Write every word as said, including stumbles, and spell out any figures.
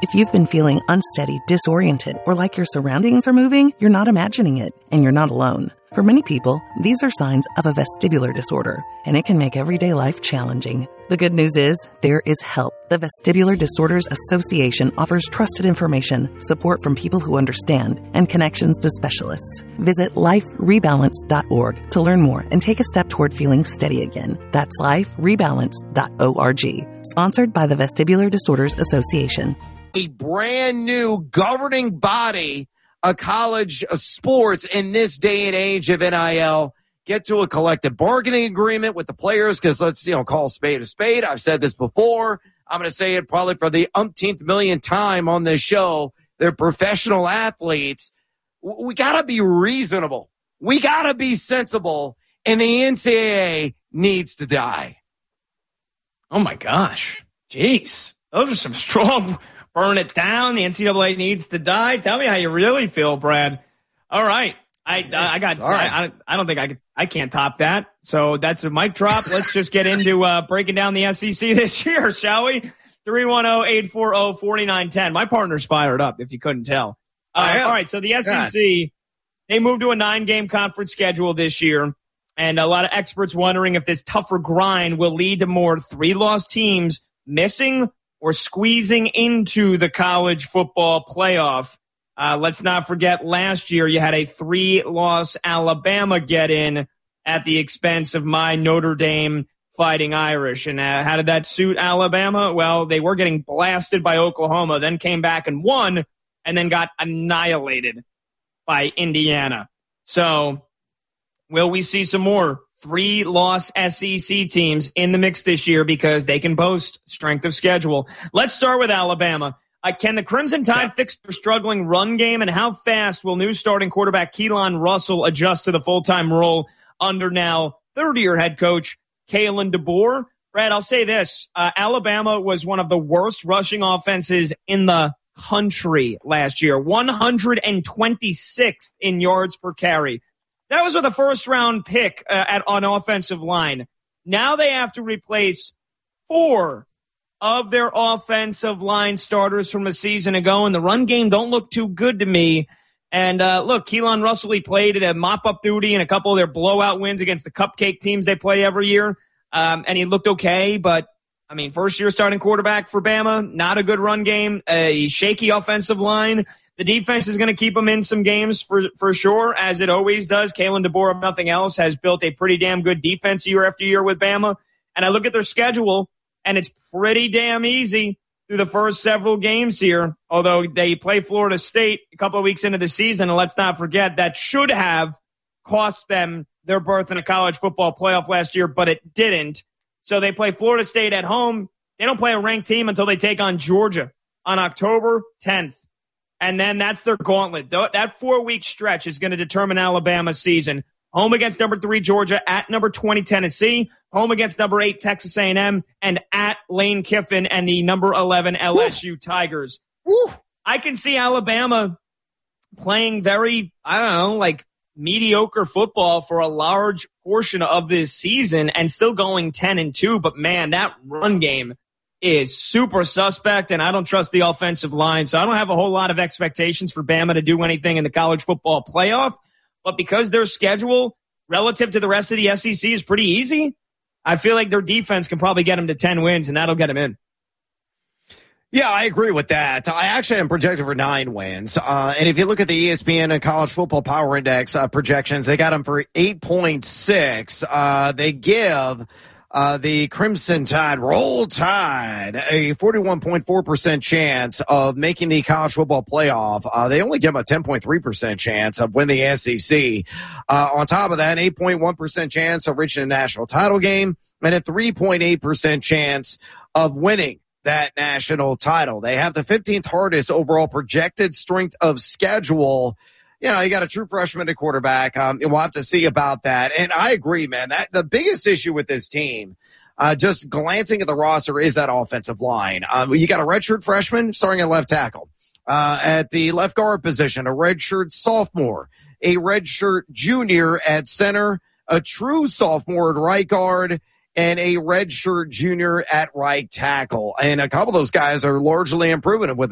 If you've been feeling unsteady, disoriented, or like your surroundings are moving, you're not imagining it, and you're not alone. For many people, these are signs of a vestibular disorder, and it can make everyday life challenging. The good news is, there is help. The Vestibular Disorders Association offers trusted information, support from people who understand, and connections to specialists. Visit life rebalance dot org to learn more and take a step toward feeling steady again. That's life rebalance dot org. Sponsored by the Vestibular Disorders Association. A brand new governing body of college sports in this day and age of N I L get to a collective bargaining agreement with the players, because let's, you know, call a spade a spade. I've said this before. I'm going to say it probably for the umpteenth million time on this show. They're professional athletes. We got to be reasonable. We got to be sensible, and the N C double A needs to die. Oh, my gosh. Jeez. Those are some strong... Burn it down. The N C double A needs to die. Tell me how you really feel, Brad. All right. I I, I got. I, I, I don't think I could, I can't top that. So that's a mic drop. Let's just get into uh, breaking down the S E C this year, shall we? three one zero, eight four zero, four nine one zero. My partner's fired up, if you couldn't tell. Uh, all right. So the S E C, God. They moved to a nine-game conference schedule this year, and a lot of experts wondering if this tougher grind will lead to more three-loss teams missing or squeezing into the college football playoff. Uh, let's not forget last year you had a three-loss Alabama get in at the expense of my Notre Dame Fighting Irish. And uh, how did that suit Alabama? Well, they were getting blasted by Oklahoma, then came back and won, and then got annihilated by Indiana. So will we see some more three-loss S E C teams in the mix this year because they can boast strength of schedule? Let's start with Alabama. Uh, can the Crimson Tide yeah. fix their struggling run game, and how fast will new starting quarterback Keelan Russell adjust to the full-time role under now third-year head coach Kalen DeBoer? Brad, I'll say this. Uh, Alabama was one of the worst rushing offenses in the country last year, one hundred twenty-sixth in yards per carry. That was with a first-round pick uh, at on offensive line. Now they have to replace four of their offensive line starters from a season ago, and the run game don't look too good to me. And uh, look, Keelan Russell, he played at a mop-up duty in a couple of their blowout wins against the cupcake teams they play every year, um, and he looked okay. But, I mean, first-year starting quarterback for Bama, not a good run game, a shaky offensive line. The defense is going to keep them in some games for for sure, as it always does. Kalen DeBoer, if nothing else, has built a pretty damn good defense year after year with Bama. And I look at their schedule, and it's pretty damn easy through the first several games here, although they play Florida State a couple of weeks into the season. And let's not forget, that should have cost them their berth in a college football playoff last year, but it didn't. So they play Florida State at home. They don't play a ranked team until they take on Georgia on October tenth. And then that's their gauntlet. That four-week stretch is going to determine Alabama's season. Home against number three Georgia, at number twenty Tennessee, home against number eight Texas A and M, and at Lane Kiffin and the number eleven L S U Woo. Tigers. Woo. I can see Alabama playing very, I don't know, like mediocre football for a large portion of this season and still going ten and two. But man, that run game is super suspect, and I don't trust the offensive line. So I don't have a whole lot of expectations for Bama to do anything in the college football playoff. But because their schedule relative to the rest of the S E C is pretty easy, I feel like their defense can probably get them to ten wins, and that'll get them in. Yeah, I agree with that. I actually am projected for nine wins. Uh, and if you look at the E S P N and College Football Power Index uh, projections, they got them for eight point six. Uh, they give Uh, the Crimson Tide, Roll Tide, a forty-one point four percent chance of making the college football playoff. Uh, they only give them a ten point three percent chance of winning the S E C. Uh, on top of that, an eight point one percent chance of reaching a national title game and a three point eight percent chance of winning that national title. They have the fifteenth hardest overall projected strength of schedule. You know, you got a true freshman at quarterback. Um, we'll have to see about that. And I agree, man, that the biggest issue with this team, uh, just glancing at the roster, is that offensive line. Um, you got a redshirt freshman starting at left tackle. Uh, at the left guard position, a redshirt sophomore, a redshirt junior at center, a true sophomore at right guard, and a redshirt junior at right tackle. And a couple of those guys are largely improving with